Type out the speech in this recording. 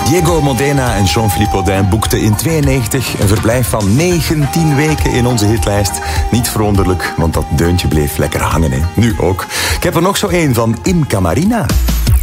Diego Modena en Jean-Philippe Audin boekten in 92 een verblijf van 19 weken in onze hitlijst. Niet verwonderlijk, want dat deuntje bleef lekker hangen. Hè? Nu ook. Ik heb er nog zo één van Imca Marina.